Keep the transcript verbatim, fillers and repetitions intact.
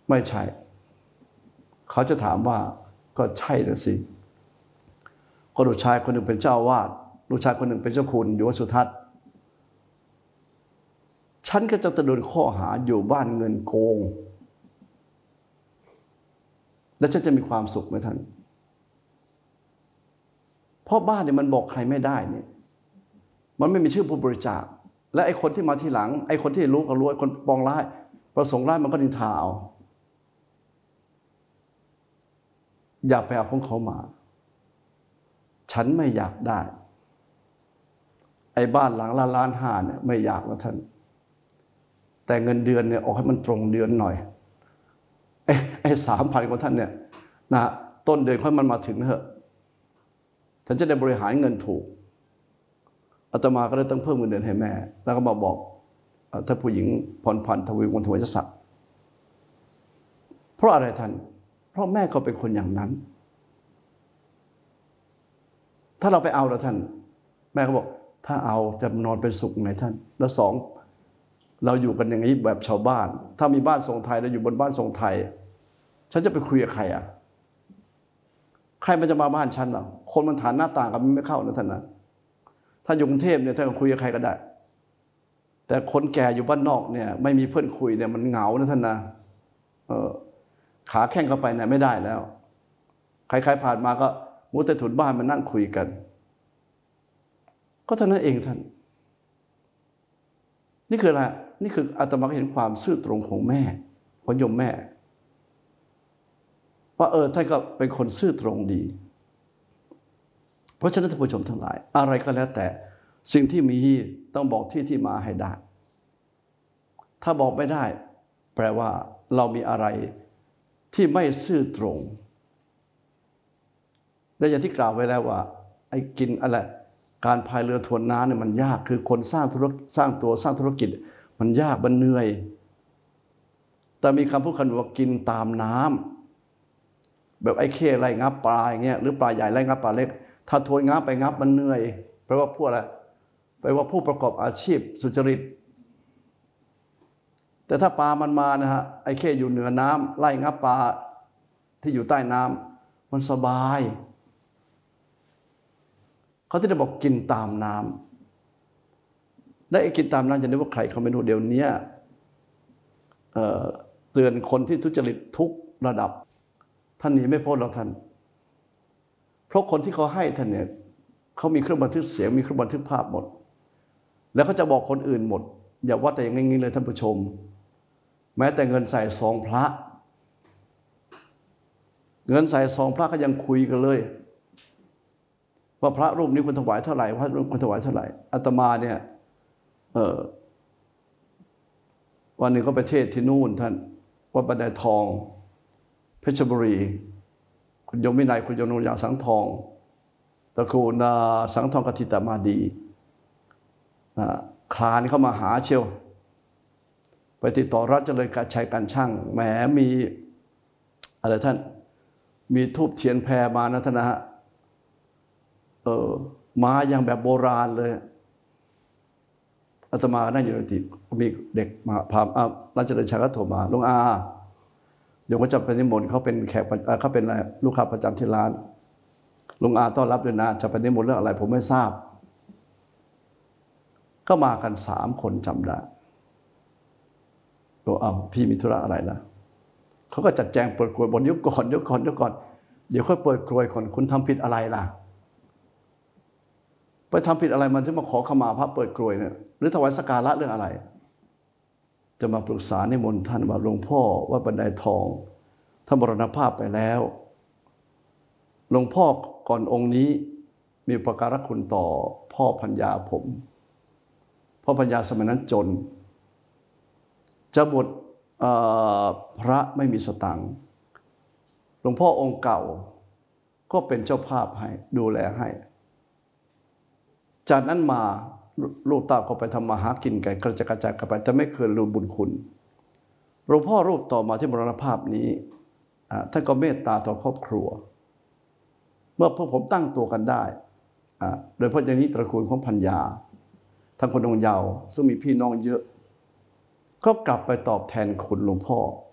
ไม่ใช่เขาจะถามว่าก็ใช่นะสิคนลูกชายคนหนึ่งเป็นเจ้าวาดลูกชายคนหนึ่งเป็นเจ้าคุณอยู่วัดสุทัศน์ฉันก็จะโดนข้อหาอยู่บ้านเงินโกงแล้วฉันจะมีความสุขไหมท่านเพราะบ้านเนี่ยมันบอกใครไม่ได้เนี่ยมันไม่มีชื่อผู้บริจาคและไอ้คนที่มาทีหลังไอ้คนที่รู้ก็รู้ไอ้คนปองร้ายประสงค์ร้ายมันก็นินทาเอาอย่าไปเอาของเขามาฉันไม่อยากได้ไอ้บ้านหลังละล้านห้าเนี่ยไม่อยากนะท่านแต่เงินเดือนเนี่ยออกให้มันตรงเดือนหน่อยไอ้ไอ้สามพันของท่านเนี่ยนะต้นเดือนค่อยมันมาถึงเถอะฉันจะได้บริหารเงินถูกอาตมาก็เลยต้องเพิ่มเงินเดือนให้แม่แล้วก็มาบอกถ้าผู้หญิงพรพันธ์ทวีกุลทวีศักดิ์เพราะอะไรท่านเพราะแม่ก็เป็นคนอย่างนั้นถ้าเราไปเอาแล้วท่านแม่ก็บอกถ้าเอาจะนอนเป็นสุขไงท่านแล้วสองเราอยู่กันอย่างนี้แบบชาวบ้านถ้ามีบ้านทรงไทยเราอยู่บนบ้านทรงไทยฉันจะไปคุยกับใครอ่ะใครมันจะมาบ้านฉันหรอคนมันฐานหน้าต่างกันไม่เข้านะท่านนะถ้าอยู่กรุงเทพเนี่ยท่านก็คุยกับใครก็ได้แต่คนแก่อยู่บ้านนอกเนี่ยไม่มีเพื่อนคุยเนี่ยมันเหงานะท่านนะเออขาแข้งเข้าไปเนี่ยไม่ได้แล้วใครๆผ่านมาก็มุดแต่ถุนบ้านมันนั่งคุยกันก็เท่านั้นเองท่านนี่คืออะไรนี่คืออาตมาเห็นความซื่อตรงของแม่ของโยมแม่ว่าเออท่านก็เป็นคนซื่อตรงดีเพราะฉะนั้นท่านผู้ชมทั้งหลายอะไรก็แล้วแต่สิ่งที่มีต้องบอกที่ที่มาให้ได้ถ้าบอกไม่ได้แปลว่าเรามีอะไรที่ไม่ซื่อตรงและอย่างที่กล่าวไว้แล้วว่าไอ้กินอะไรการพายเรือทวนน้ำเนี่ยมันยากคือคนสร้างธุรกิจสร้างตัวสร้างธุรกิจมันยากมันเหนื่อยแต่มีคำพูดคำว่ากินตามน้ำแบบไอ้เข้ไล่งับปลาอย่างเงี้ยหรือปลาใหญ่ไล่งับปลาเล็กถ้าทวนงับไปงับมันเหนื่อยแปลว่าพวกอะไรแปลว่าผู้ประกอบอาชีพสุจริตแต่ถ้าปลามันมานะฮะไอ้เข้อยู่เหนือน้ำไล่งับปลาที่อยู่ใต้น้ำมันสบายเขาที่ได้บอกกินตามน้ำและไอ้กินตามน้ำจะนึกว่าใครเขาไม่รู้เดี๋ยวนี้เอ่อเตือนคนที่ทุจริตทุกระดับท่านหนีไม่พ้นหรอกท่านเพราะคนที่เขาให้ท่านเนี่ยเขามีเครื่องบันทึกเสียงมีเครื่องบันทึกภาพหมดแล้วเขาจะบอกคนอื่นหมดอย่าว่าแต่อย่างนี้เลยท่านผู้ชมแม้แต่เงินใส่ซองพระเงินใส่ซองพระก็ยังคุยกันเลยว่าพระรูปนี้คุณถวายเท่าไหร่พระรูปคุณถวายเท่าไหร่อาตมาเนี่ยเออวันหนึ่งก็ไปเทศที่นู่นท่านวัดบันไดทองเพชรบุรีคุณโยมวินัยคุณโยมนงยาสังทองตระกูลสังทองกฐิตมาดีคลานเข้ามาหาเชียวไปติดต่อรัฐเจริญการชัยการช่างแหมมีอะไรท่านมีทูบเทียนแพรมานะท่านนะฮะเออมาอย่างแบบโบราณเลยอาตมานั่งอยู่ในติมีเด็กมาพารัฐเจริญชัยก็โทรมาลุงอาโยมก็จะไปนิมนต์เขาเป็นแขกเขาเป็นลูกค้าประจำที่ร้านลุงอาต้อนรับด้วยนะจะไปนิมนต์เรื่องอะไรผมไม่ทราบก็มากันสามคนจำได้บอกเอาพี่มีธุระอะไรนะเขาก็จัดแจงเปิดกลวยบนยกก่อนยกก่อนยกก่อนเดี๋ยวค่อยเปิดกลวยก่อนคุณทำผิดอะไรล่ะไปทำผิดอะไรมันถึงมาขอขมาพระเปิดกลวยเนี่ยหรือถวายสักการะเรื่องอะไรจะมาปรึกษานิมนต์ท่านว่าหลวงพ่อวัดบันไดทองท่านมรณภาพไปแล้วหลวงพ่อก่อนองค์นี้มีอุปการะคุณต่อพ่อพัญญาผมพ่อพัญญาสมัยนั้นจนจะบวชพระไม่มีสตังค์หลวงพ่อองค์เก่าก็เป็นเจ้าภาพให้ดูแลให้จากนั้นมาลูกเต้าเขาไปทำมาหากินกันกระจายกระจายกันไปแต่ไม่เคยลืมบุญคุณหลวงพ่อรูปต่อมาที่มรณภาพนี้ท่านก็เมตตาต่อครอบครัวเมื่อพวกผมตั้งตัวกันได้โดยเฉพาะอย่างนี้ตระกูลของพัญญาทั้งคนดงเยาว์ซึ่งมีพี่น้องเยอะก็กลับไปตอบแทนคุณหลวงพ่อ